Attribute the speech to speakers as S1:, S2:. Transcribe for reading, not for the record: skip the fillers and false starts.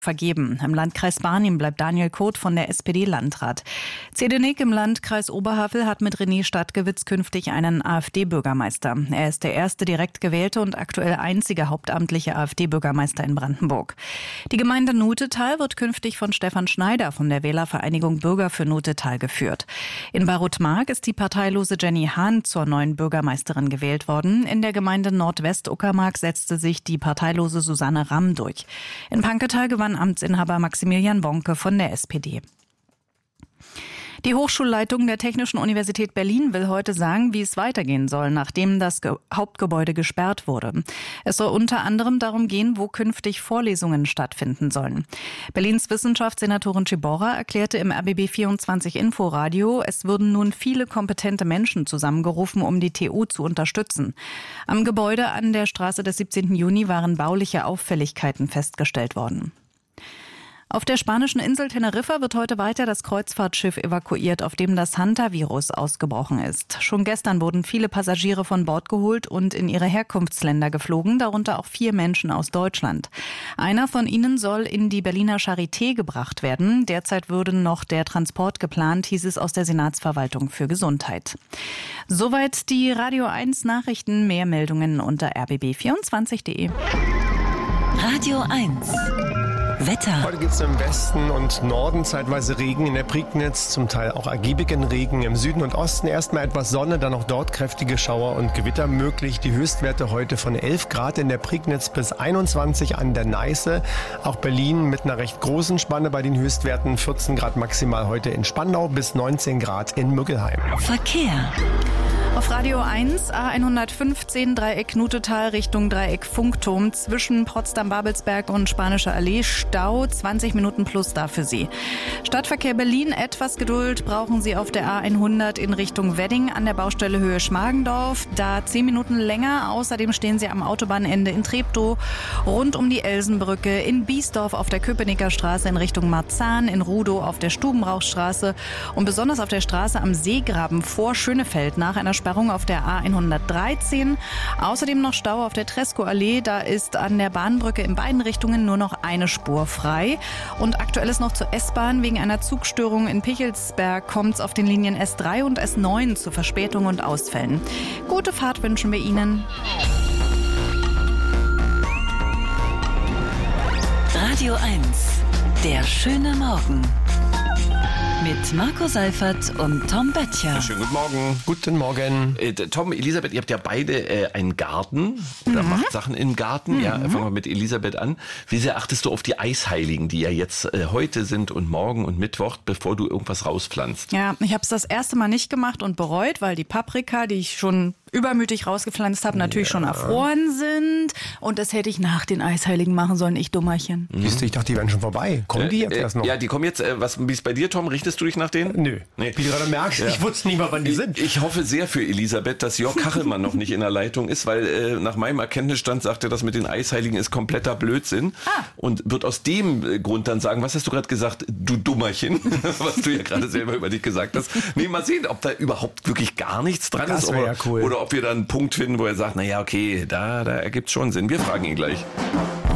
S1: vergeben. Im Landkreis Barnim bleibt Daniel Koth von der SPD Landrat. Zedenik im Landkreis Oberhavel hat mit René Stadtgewitz künftig einen AfD-Bürgermeister. Er ist der erste direkt gewählte und aktuell einzige hauptamtliche AfD-Bürgermeister in Brandenburg. Die Gemeinde Nutetal wird künftig von Stefan Schneider von der Wählervereinigung Bürger für Nutetal geführt. In Barutmark ist die parteilose Jenny Hahn zur neuen Bürgermeisterin gewählt worden. In der Gemeinde Nordwestuckermark setzte sich die parteilose Susanne Ramm durch. In Panketal gewann Amtsinhaber Maximilian Bonke von der SPD. Die Hochschulleitung der Technischen Universität Berlin will heute sagen, wie es weitergehen soll, nachdem das Hauptgebäude gesperrt wurde. Es soll unter anderem darum gehen, wo künftig Vorlesungen stattfinden sollen. Berlins Wissenschaftssenatorin Ciborra erklärte im RBB24 Inforadio, es würden nun viele kompetente Menschen zusammengerufen, um die TU zu unterstützen. Am Gebäude an der Straße des 17. Juni waren bauliche Auffälligkeiten festgestellt worden. Auf der spanischen Insel Teneriffa wird heute weiter das Kreuzfahrtschiff evakuiert, auf dem das Hantavirus ausgebrochen ist. Schon gestern wurden viele Passagiere von Bord geholt und in ihre Herkunftsländer geflogen, darunter auch 4 Menschen aus Deutschland. Einer von ihnen soll in die Berliner Charité gebracht werden. Derzeit würde noch der Transport geplant, hieß es aus der Senatsverwaltung für Gesundheit. Soweit die Radio 1 Nachrichten. Mehr Meldungen unter rbb24.de.
S2: Radio 1 Wetter.
S3: Heute gibt es im Westen und Norden zeitweise Regen, in der Prignitz zum Teil auch ergiebigen Regen. Im Süden und Osten erstmal etwas Sonne, dann auch dort kräftige Schauer und Gewitter möglich. Die Höchstwerte heute von 11 Grad in der Prignitz bis 21 an der Neiße. Auch Berlin mit einer recht großen Spanne bei den Höchstwerten. 14 Grad maximal heute in Spandau bis 19 Grad in Müggelheim.
S2: Verkehr.
S1: Auf Radio 1, A115 Dreieck Nutetal Richtung Dreieck Funkturm zwischen Potsdam-Babelsberg und Spanische Allee. Stau, 20 Minuten plus da für Sie. Stadtverkehr Berlin, etwas Geduld brauchen Sie auf der A100 in Richtung Wedding an der Baustelle Höhe Schmargendorf. Da 10 Minuten länger. Außerdem stehen Sie am Autobahnende in Treptow, rund um die Elsenbrücke, in Biesdorf auf der Köpenicker Straße in Richtung Marzahn, in Rudow auf der Stubenrauchstraße und besonders auf der Straße am Seegraben vor Schönefeld nach einer Sperrung auf der A113. Außerdem noch Stau auf der Tresco-Allee. Da ist an der Bahnbrücke in beiden Richtungen nur noch eine Spur frei. Und aktuell ist noch zur S-Bahn. Wegen einer Zugstörung in Pichelsberg kommt es auf den Linien S3 und S9 zu Verspätungen und Ausfällen. Gute Fahrt wünschen wir Ihnen.
S2: Radio 1, der schöne Morgen. Mit Marco Seifert und Tom Böttcher.
S4: Schönen guten Morgen.
S3: Guten Morgen.
S4: Tom, Elisabeth, ihr habt ja beide einen Garten oder macht Sachen im Garten. Ja, fangen wir mit Elisabeth an. Wie sehr achtest du auf die Eisheiligen, die ja jetzt heute sind und morgen und Mittwoch, bevor du irgendwas rauspflanzt?
S1: Ja, ich habe es das erste Mal nicht gemacht und bereut, weil die Paprika, die ich schon übermütig rausgepflanzt habe, natürlich schon erfroren sind. Und das hätte ich nach den Eisheiligen machen sollen, ich Dummerchen.
S3: Siehst du, ich dachte, die wären schon vorbei. Kommen die jetzt erst noch?
S4: Ja, die kommen jetzt. Wie ist bei dir, Tom? Richtest du dich nach denen?
S3: Nö. Nee. Wie du gerade merkst, ich wusste nicht mal, wann die sind.
S4: Ich hoffe sehr für Elisabeth, dass Jörg Kachelmann noch nicht in der Leitung ist, weil nach meinem Erkenntnisstand sagt er, das mit den Eisheiligen ist kompletter Blödsinn. Und wird aus dem Grund dann sagen, was hast du gerade gesagt, du Dummerchen, was du ja gerade selber über dich gesagt hast. Nee, mal sehen, ob da überhaupt wirklich gar nichts dran ist.
S3: Das wäre ja cool.
S4: Oder ob wir dann einen Punkt finden, wo er sagt, naja, okay, da ergibt es schon Sinn. Wir fragen ihn gleich.